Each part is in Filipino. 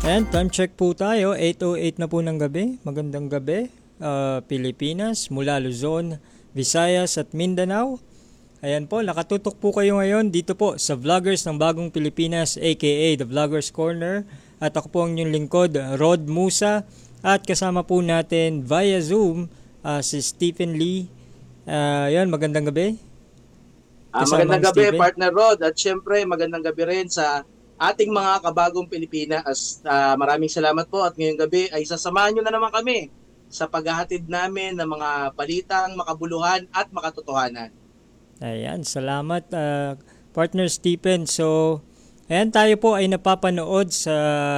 And time check po tayo, 8:08 na po ng gabi. Magandang gabi, Pilipinas, mula Luzon, Visayas at Mindanao. Ayan po, nakatutok po kayo ngayon dito po sa Vloggers ng Bagong Pilipinas aka The Vloggers Corner. At ako po ang inyong lingkod, Rod Musa. At kasama po natin via Zoom si Stephen Lee. Ayan, magandang gabi. Magandang gabi, Stephen. Partner Rod. At syempre, magandang gabi rin sa ating mga kabagong Pilipinas. Maraming salamat po at ngayong gabi ay sasamahan nyo na naman kami sa paghahatid namin ng mga balitang makabuluhan at makatotohanan. Ayan, salamat partner Stephen. So, ayan, tayo po ay napapanood sa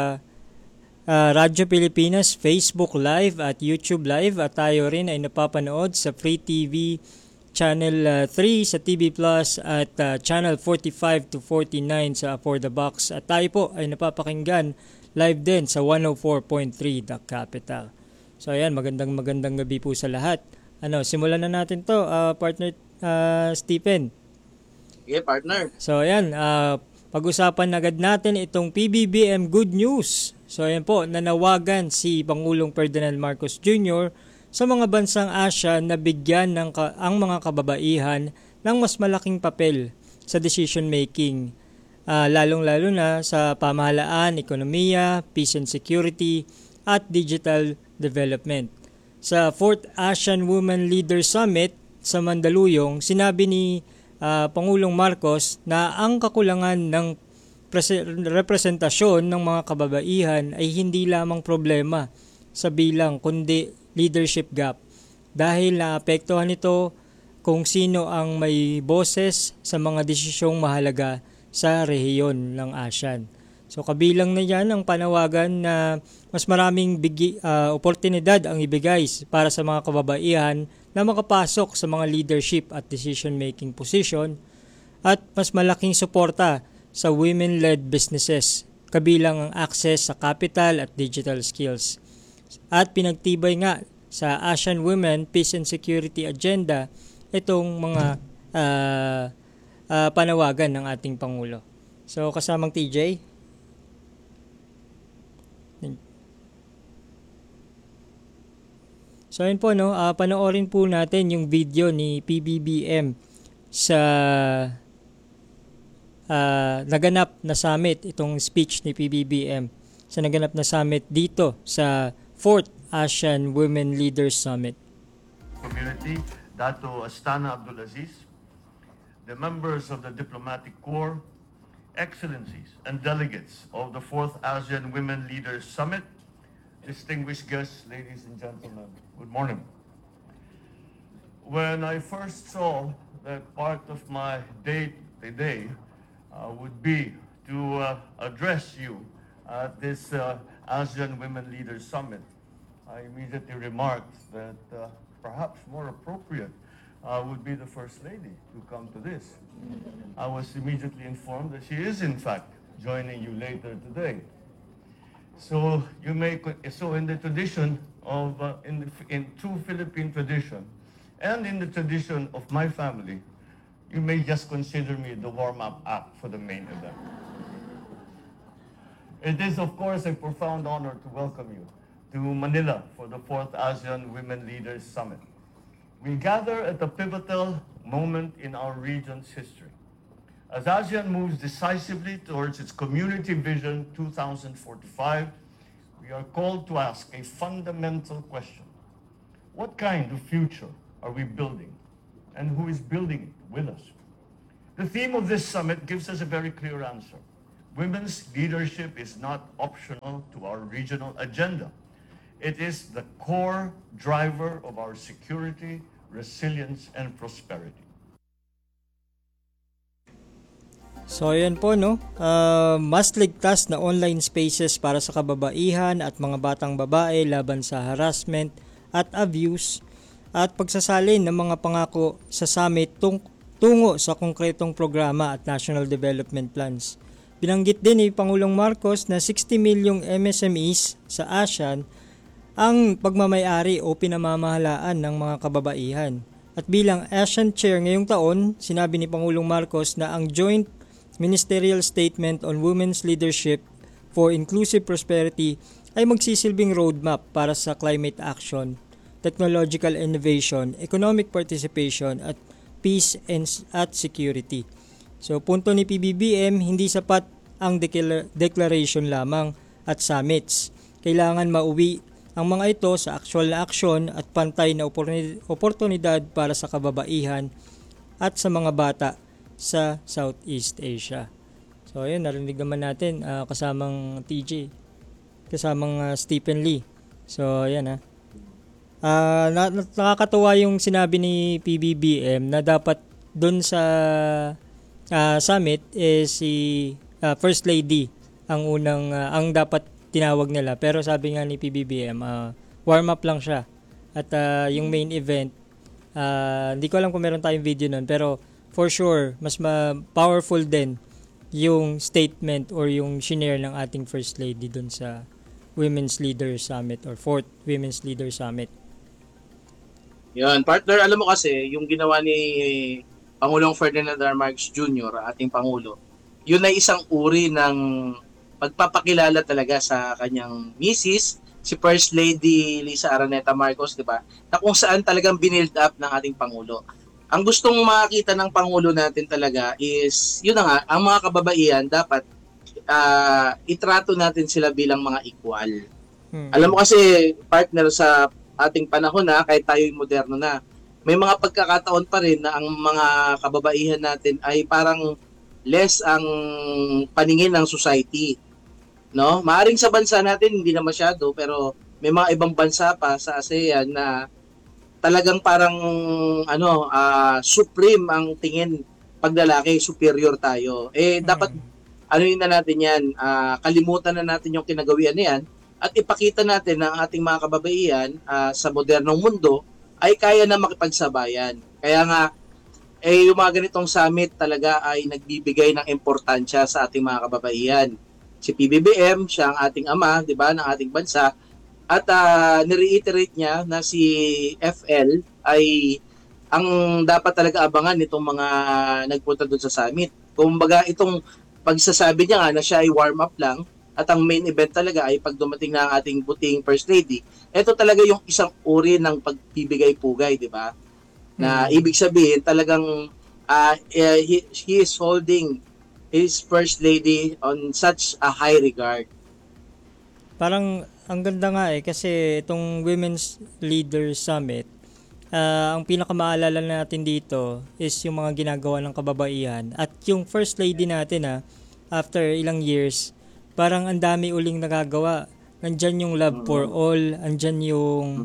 Radyo Pilipinas, Facebook Live at YouTube Live at tayo rin ay napapanood sa Free TV Channel 3 sa TV Plus at Channel 45 to 49 sa For the Box. At tayo po ay napapakinggan live din sa 104.3 The Capital. So ayan, magandang gabi po sa lahat. Simulan na natin to, partner Stephen. Okay, partner. So ayan, pag-usapan agad natin itong PBBM good news. So ayan po, nanawagan si Pangulong Ferdinand Marcos Jr. sa mga bansang Asia na bigyan ang mga kababaihan ng mas malaking papel sa decision making, lalong-lalo na sa pamahalaan, ekonomiya, peace and security at digital development. Sa 4th ASEAN Women Leaders Summit sa Mandaluyong, sinabi ni Pangulong Marcos na ang kakulangan ng representasyon ng mga kababaihan ay hindi lamang problema sa bilang kundi leadership gap dahil naapektuhan nito kung sino ang may boses sa mga desisyong mahalaga sa rehiyon ng ASEAN. So kabilang na yan ang panawagan na mas maraming oportunidad ang ibigay para sa mga kababaihan na makapasok sa mga leadership at decision-making position at mas malaking suporta sa women-led businesses, kabilang ang access sa capital at digital skills. At pinagtibay nga sa ASEAN Women Peace and Security Agenda itong mga panawagan ng ating Pangulo. So kasamang TJ. So ayun po, panoorin po natin yung video ni PBBM sa naganap na summit, itong speech ni PBBM sa naganap na summit dito sa 4th ASEAN Women Leaders Summit. Community, Dato Astana Abdulaziz, the members of the Diplomatic Corps, Excellencies and delegates of the 4th ASEAN Women Leaders Summit, distinguished guests, ladies and gentlemen, good morning. When I first saw that part of my day today would be to address you at this ASEAN Women Leaders Summit, I immediately remarked that perhaps more appropriate would be the First Lady to come to this. I was immediately informed that she is in fact joining you later today. So in the tradition of in true Philippine tradition, and in the tradition of my family, you may just consider me the warm-up act for the main event. It is, of course, a profound honor to welcome you to Manila for the 4th ASEAN Women Leaders Summit. We gather at a pivotal moment in our region's history. As ASEAN moves decisively towards its Community Vision 2045, we are called to ask a fundamental question. What kind of future are we building, and who is building it with us? The theme of this summit gives us a very clear answer. Women's leadership is not optional to our regional agenda. It is the core driver of our security, resilience, and prosperity. So ayan po, mas ligtas na online spaces para sa kababaihan at mga batang babae laban sa harassment at abuse at pagsasalin ng mga pangako sa summit tungo sa konkretong programa at national development plans. Binanggit din ni Pangulong Marcos na 60 milyong MSMEs sa ASEAN ang pagmamayari o pinamamahalaan ng mga kababaihan. At bilang ASEAN Chair ngayong taon, sinabi ni Pangulong Marcos na ang Joint Ministerial Statement on Women's Leadership for Inclusive Prosperity ay magsisilbing roadmap para sa climate action, technological innovation, economic participation at peace at security. So punto ni PBBM, hindi sapat ang declaration lamang at summits. Kailangan mauwi ang mga ito sa actual na aksyon at pantay na oportunidad para sa kababaihan at sa mga bata sa Southeast Asia. So ayun, narinig naman natin kasamang TJ, kasamang Stephen Lee. So ayan nakakatuwa yung sinabi ni PBBM na dapat doon sa summit si First Lady ang unang ang dapat tinawag nila, pero sabi nga ni PBBM warm up lang siya at yung main event hindi ko alam kung meron tayong video nun, pero for sure mas powerful din yung statement or yung shinare ng ating First Lady dun sa Women's Leader Summit or 4th Women's Leader Summit. Yan, partner, alam mo kasi yung ginawa ni Pangulong Ferdinand R. Marcos Jr., ating Pangulo, yun ay isang uri ng pagpapakilala talaga sa kanyang misis, si First Lady Lisa Araneta Marcos, di ba? Na kung saan talagang binild up ng ating Pangulo. Ang gustong makita ng Pangulo natin talaga is, yun na nga, ang mga kababaihan dapat itrato natin sila bilang mga equal. Alam mo kasi, partner, sa ating panahon kahit tayo'y moderno na, may mga pagkakataon pa rin na ang mga kababaihan natin ay parang less ang paningin ng society. No? Maaring sa bansa natin hindi na masyado, pero may mga ibang bansa pa sa ASEAN na talagang parang supreme ang tingin pag lalaki, superior tayo. Dapat yun na natin yan, kalimutan na natin yung kinagawian na yan at ipakita natin na ang ating mga kababaihan sa modernong mundo ay kaya na makipagsabayan. Kaya nga, yung mga ganitong summit talaga ay nagbibigay ng importansya sa ating mga kababaihan. Si PBBM, siya ang ating ama, di ba, ng ating bansa, at nireiterate niya na si FL ay ang dapat talaga abangan nitong mga nagpunta doon sa summit. Kumbaga, itong pagsasabi niya nga na siya ay warm up lang at ang main event talaga ay pag dumating na ang ating buting First Lady, ito talaga yung isang uri ng pagbibigay-pugay, di ba? Na ibig sabihin talagang he is holding his First Lady on such a high regard. Parang ang ganda nga kasi itong Women's Leader Summit, ang pinakamaalala natin dito is yung mga ginagawa ng kababaihan at yung First Lady natin after ilang years, parang ang dami uling nagagawa. Nandyan yung love for all, andyan yung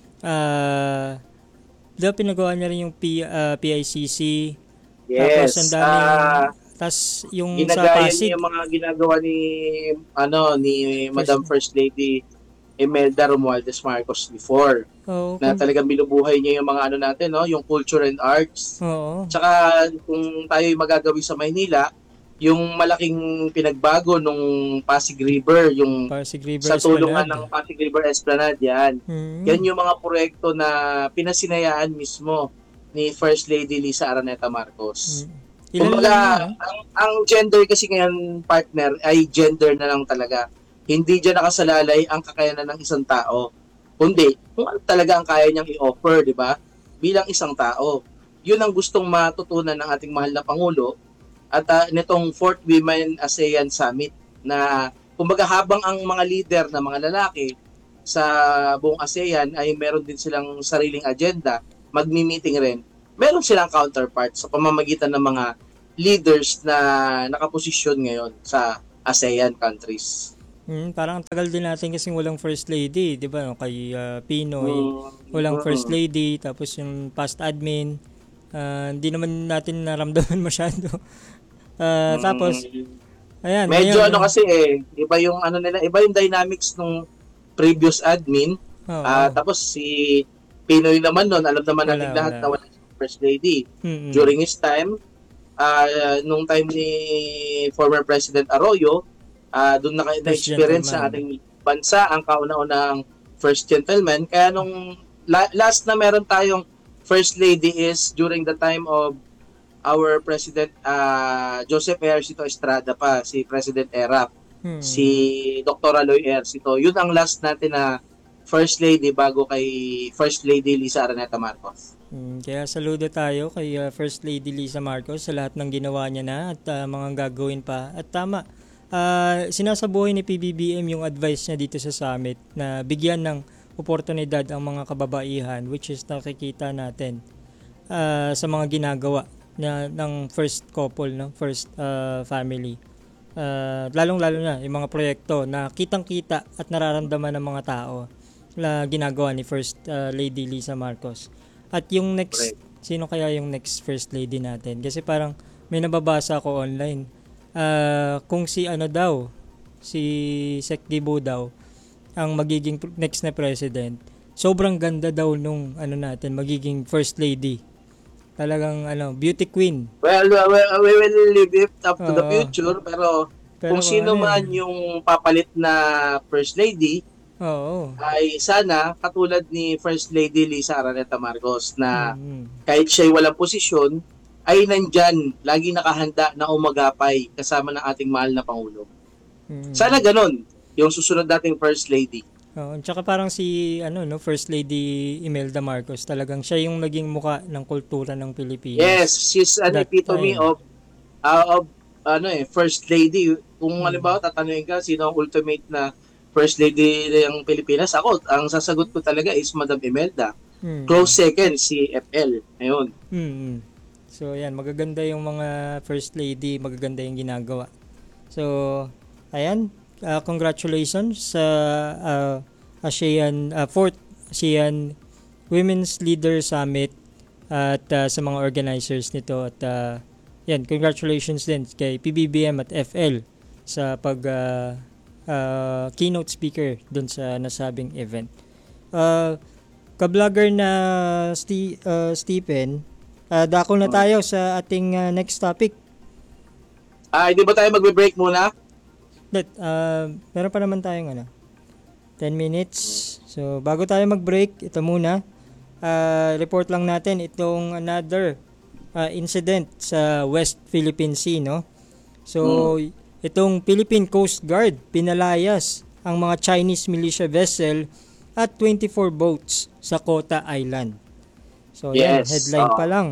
pinagawa niya rin yung PICC. Yes. Tapos ang dami yung sa Pasig. Yung mga ginagawa ni Madam First Lady Imelda Romualdez Marcos before. Na talagang binubuhay niya yung mga natin, no? Yung culture and arts. Oo. Tsaka kung tayo'y magagawi sa Maynila, yung malaking pinagbago nung Pasig River, yung Pasig River sa tulungan Esplanade. ng Pasig River Esplanade, yan. Yan yung mga proyekto na pinasinayaan mismo ni First Lady Lisa Araneta Marcos. Kumbaga, ang gender kasi ngayon, partner, ay gender na lang talaga. Hindi dyan nakasalalay ang kakayanan ng isang tao. Kundi, kung ano talaga ang kaya niyang i-offer, di ba? Bilang isang tao. Yun ang gustong matutunan ng ating mahal na Pangulo at nitong 4th Women ASEAN Summit na kumbaga habang ang mga leader na mga lalaki sa buong ASEAN ay meron din silang sariling agenda, magmi-meeting rin, meron silang counterpart sa pamamagitan ng mga leaders na nakaposisyon ngayon sa ASEAN countries. Parang tagal din natin kasi walang First Lady, di ba? Kay Pinoy, walang First Lady, tapos yung past admin, hindi naman natin naramdaman masyado. Tapos, ayan. Medyo ngayon, kasi iba yung nila, iba yung dynamics ng previous admin. Tapos si Pinoy naman nun, alam naman natin lahat na wala First Lady. During his time, nung time ni former President Arroyo, doon na-experience sa ating bansa ang kauna-unang First Gentleman. Kaya nung last na meron tayong First Lady is during the time of our President Joseph Ejercito Estrada pa, si President Erap. si Dr. Aloy Ercito. Yun ang last natin na First Lady bago kay First Lady Lisa Araneta Marcos. Kaya saludo tayo kay First Lady Lisa Marcos sa lahat ng ginawa niya na at mga gagawin pa. At tama, sinasabuhay ni PBBM yung advice niya dito sa summit na bigyan ng oportunidad ang mga kababaihan, which is nakikita natin sa mga ginagawa ng first couple, no? First family. Lalong-lalo na yung mga proyekto na kitang-kita at nararamdaman ng mga tao na ginagawa ni First Lady Lisa Marcos. At yung next, sino kaya yung next First Lady natin? Kasi parang may nababasa ako online. Kung si si Sec Gibo daw, ang magiging next na president, sobrang ganda daw nung natin, magiging First Lady. Talagang beauty queen. Well, we will leave it up to the future, pero kung sino man yung papalit na First Lady, ay sana katulad ni First Lady Lisa Araneta Marcos na kahit siya'y walang posisyon, ay nandyan, lagi nakahanda na umagapay kasama ng ating mahal na Pangulo. Sana ganun yung susunod nating First Lady. Tsaka parang si First Lady Imelda Marcos, talagang siya yung naging muka ng kultura ng Pilipinas. Yes, she's an epitome of First Lady. Kung halimbawa tatanungin ka sino ang ultimate na First Lady ng Pilipinas, ako, ang sasagot ko talaga is Madam Imelda. Close second, si FL. Ayun. So, yan. Magaganda yung mga First Lady. Magaganda yung ginagawa. So, ayan. Congratulations sa fourth ASEAN Women's Leader Summit at sa mga organizers nito. At yan, congratulations din kay PBBM at FL sa keynote speaker dun sa nasabing event. Ka-vlogger na Stephen, dako na tayo sa ating next topic. Hindi ba tayo magbe-break muna? Meron pa naman tayong 10 minutes. So, bago tayo mag-break, ito muna. Report lang natin itong another incident sa West Philippine Sea, no? So, itong Philippine Coast Guard pinalayas ang mga Chinese militia vessel at 24 boats sa Kota Island. So, yan, headline pa lang.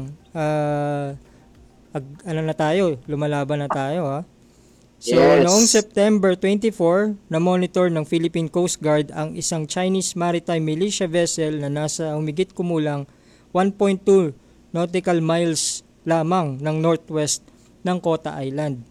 Lumalaban na tayo, ha? So, noong September 24, na-monitor ng Philippine Coast Guard ang isang Chinese maritime militia vessel na nasa humigit kumulang 1.2 nautical miles lamang ng northwest ng Kota Island.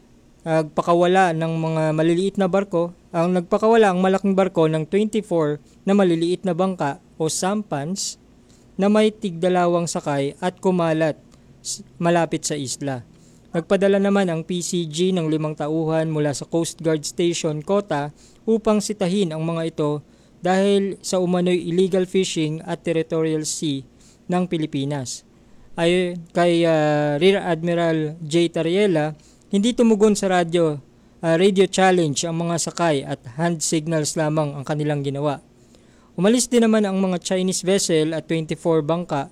Nagpakawala ng mga maliliit na barko, nagpakawala ang malaking barko ng 24 na maliliit na bangka o sampans na may tigdalawang sakay at kumalat malapit sa isla. Nagpadala naman ang PCG ng 5 tauhan mula sa Coast Guard Station Kota upang sitahin ang mga ito dahil sa umano'y illegal fishing at territorial sea ng Pilipinas. Ayon kay Rear Admiral J. Tariela, hindi tumugon sa radio challenge ang mga sakay at hand signals lamang ang kanilang ginawa. Umalis din naman ang mga Chinese vessel at 24 bangka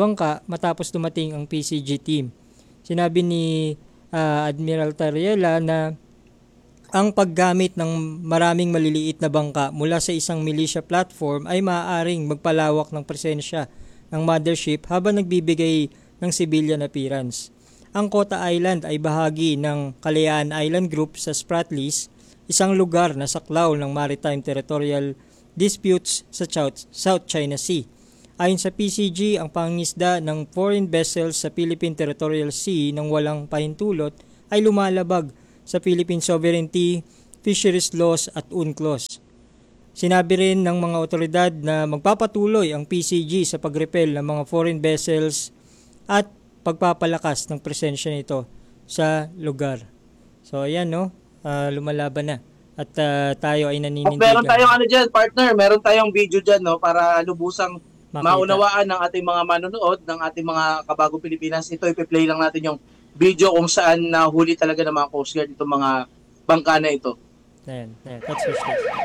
matapos dumating ang PCG team. Sinabi ni Admiral Tariela na ang paggamit ng maraming maliliit na bangka mula sa isang militia platform ay maaaring magpalawak ng presensya ng mothership habang nagbibigay ng civilian appearance. Ang Kota Island ay bahagi ng Kalayaan Island Group sa Spratlys, isang lugar na saklaw ng maritime territorial disputes sa South China Sea. Ayon sa PCG, ang pangingisda ng foreign vessels sa Philippine Territorial Sea nang walang pahintulot ay lumalabag sa Philippine sovereignty, fisheries laws at UNCLOS. Sinabi rin ng mga otoridad na magpapatuloy ang PCG sa pagrepel ng mga foreign vessels at pagpapalakas ng presensya nito sa lugar. So ayan, no, lumalaban na at tayo ay naninindigan. Meron tayong dyan, partner, meron tayong video dyan, no, para lubusang maunawaan ng ating mga manonood, ng ating mga kabagong Pilipinas. Ito, ipi-play lang natin yung video kung saan nahuli talaga ng mga Coast Guard itong mga bangka na ito. Ayan, let's watch this.